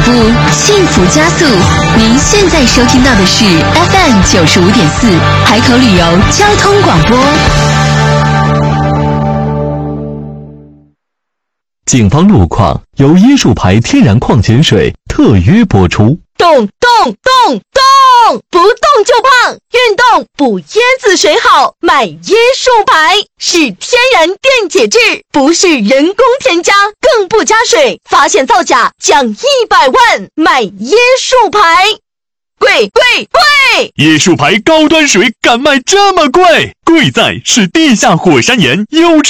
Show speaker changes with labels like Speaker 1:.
Speaker 1: 步，幸福加速。您现在收听到的是 FM95.4海口旅游交通广播。
Speaker 2: 警方路况由椰树牌天然矿泉水特约播出。
Speaker 3: 动，不动就胖，运动补椰子水好，买椰树牌是天然电解质，不是人工添加，更不加水，发现造假奖100万，买椰树牌。贵！
Speaker 4: 椰树牌高端水敢卖这么贵？贵在是地下火山岩优质